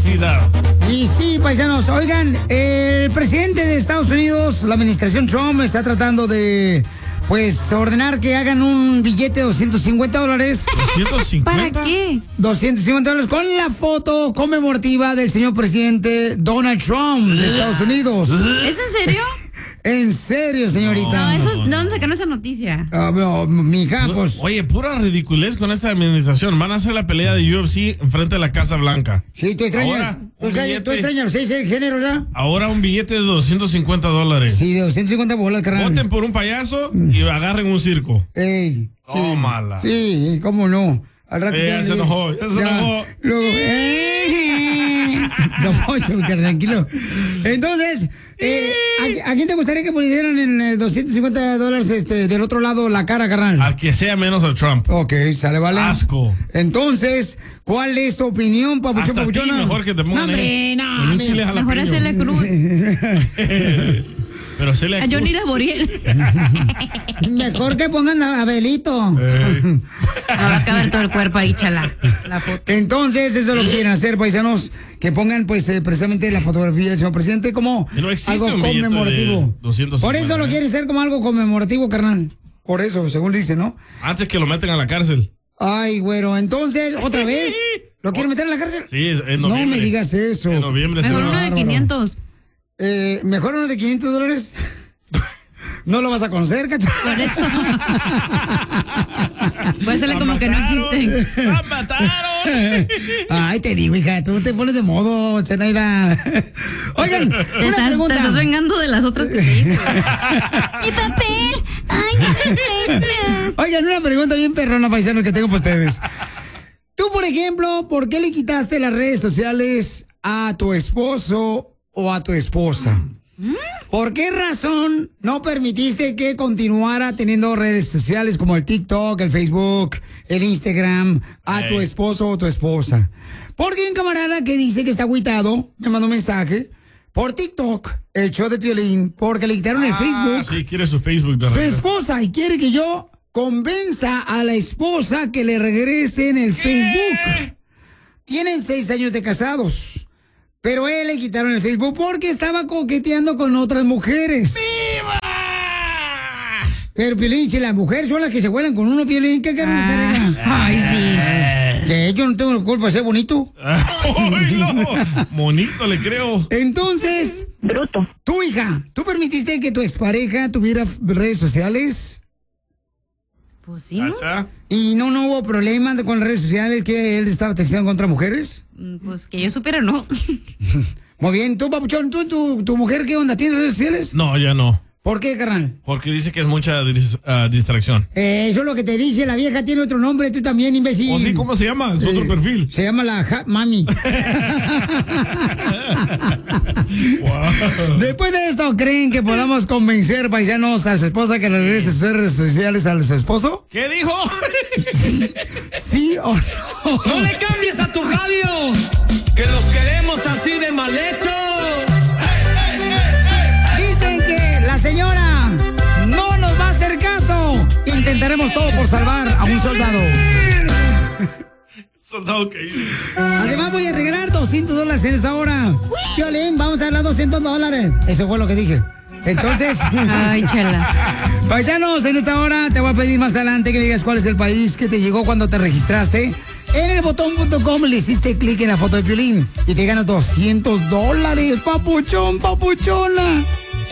felicidad. Y sí, paisanos, oigan, el presidente de Estados Unidos, la administración Trump, está tratando de, pues, ordenar que hagan un billete de $250. ¿250? ¿Para qué? $250 con la foto conmemorativa del señor presidente Donald Trump de Estados Unidos. ¿Es en serio? En serio, señorita. No, ¿dónde sacaron esa noticia? No, mija, pues. Oye, pura ridiculez con esta administración. Van a hacer la pelea de UFC enfrente de la Casa Blanca. Sí, tú extrañas. Ahora, Tú extrañas los 6 géneros, ¿ya? Ahora un billete de $250. Sí, de 250 bolas, carnal. Voten por un payaso y agarren un circo. Ey, sí. Tómala. Sí, cómo no. Al rato Ya se enojó, ya se enojó. Don Poncho, tranquilo. Entonces, ¿a quién te gustaría que pusieran en el $250 del otro lado la cara, carnal? Al que sea menos a Trump. Ok, sale, vale. Asco. Entonces, ¿cuál es tu opinión, papuchón, Hasta papuchona? ti mejor que te pongan ahí. No, un chile Mejor jalapeño. hacerle cruz. Pero se le A Johnny Laboriel. Mejor que pongan a Belito. Va a caber todo el cuerpo ahí, chala. La foto. Entonces, eso lo quieren hacer, paisanos, que pongan, pues, precisamente la fotografía del señor presidente como No existe algo un billete conmemorativo. de 250, Por eso lo quieren hacer como algo conmemorativo, carnal. Por eso, según dice, ¿no? Antes que lo meten a la cárcel. Ay, güero, entonces, ¿otra vez? ¿Lo quieren meter en la cárcel? Sí, en noviembre. No me digas eso. En noviembre. Mejor se va. uno de 500. ¿Mejor uno de $500? No lo vas a conocer, cacho. Por eso. Voy a hacerle como que no existen. ¡La mataron! Ay, te digo, hija, tú te pones de modo, Zenaida. Oigan, Te una pregunta. estás vengando de las otras que te hice. ¡Mi papel! ¡Ay, no me entra! Oigan, una pregunta bien perrona, paisanos, que tengo para ustedes. Tú, por ejemplo, ¿por qué le quitaste las redes sociales a tu esposo o a tu esposa? ¿Por qué razón no permitiste que continuara teniendo redes sociales como el TikTok, el Facebook, el Instagram a tu esposo o tu esposa? Porque hay un camarada que dice que está agüitado, me mandó un mensaje, por TikTok, el show de Piolín, porque le quitaron el Facebook. Sí, quiere su Facebook de Su regreso. esposa, y quiere que yo convenza a la esposa que le regrese en el Facebook. Tienen 6 años de casados. Pero él le quitaron el Facebook porque estaba coqueteando con otras mujeres. ¡Viva! Pero, Piolín, si las mujeres son las que se vuelan con uno, Piolín, ¿qué quieren mujer ella? Ay, sí. De hecho, no tengo la culpa de ser bonito. ¡Ay, no! Bonito, le creo. Entonces, Bruto. tu hija, ¿tú permitiste que tu expareja tuviera redes sociales? Pues sí, ¿no? ¿Achá? ¿Y no hubo problema con las redes sociales que él estaba texteando con otras mujeres? Pues que yo supiera, no. Muy bien, tú, papuchón, tu mujer, ¿qué onda? ¿Tienes redes sociales? No, ya no. ¿Por qué, carnal? Porque dice que es mucha distracción. Eso es lo que te dice, la vieja tiene otro nombre, tú también, imbécil. ¿O sí? ¿Cómo se llama? Es otro perfil. Se llama la Mami. Wow. Después de esto, ¿creen que podamos convencer, paisanos, a su esposa que le regrese sus redes sociales a su esposo? ¿Qué dijo? ¿Sí o no? ¡No le cambies a tu radio! ¡Que los queremos así de mal hechos! Dicen que la señora no nos va a hacer caso. Intentaremos todo por salvar a un soldado. Soldado que Además voy a regalar $200 en esta hora. Piolín, vamos a dar $200. Eso fue lo que dije. Entonces, Ay, chala. paisanos, en esta hora te voy a pedir más adelante que me digas cuál es el país que te llegó cuando te registraste. En el botón.com le hiciste clic en la foto de Piolín y te ganas $200. Papuchón, papuchona.